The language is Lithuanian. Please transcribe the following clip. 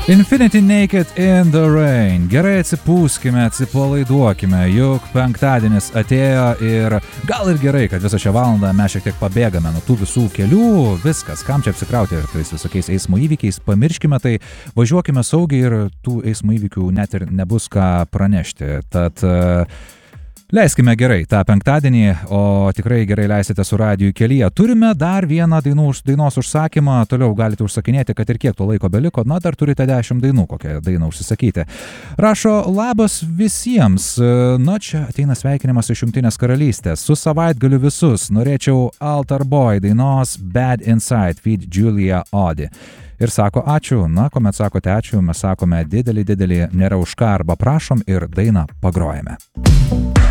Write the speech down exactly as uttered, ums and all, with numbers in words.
Infinity Naked in the Rain. Gerai atsipūskime, atsipalaiduokime, juk penktadienis atėjo ir gal ir gerai, kad visą šią valandą mes šiek tiek pabėgame nuo tų visų kelių. Viskas, kam čia apsikrauti tais visokiais eismo įvykiais, pamirškime tai, važiuokime saugiai ir tų eismo įvykių net ir nebus ką pranešti. Tad leiskime gerai tą penktadienį, o tikrai gerai leisite su radiju kelyje. Turime dar vieną dainų, dainos užsakymą, toliau galite užsakinėti, kad ir kiek to laiko beliko, na dar turite dešimt dainų, kokią dainą užsisakyti. Rašo, labas visiems, na čia ateina sveikinimas iš Jungtinės karalystės, su savaitgaliu visus, norėčiau Altar Boy dainos Bad Inside feat. Julia Audi. Ir sako ačiū, na kuomet sakote ačiū, mes sakome didelį, didelį, nėra už ką, arba prašom ir dainą pagrojame.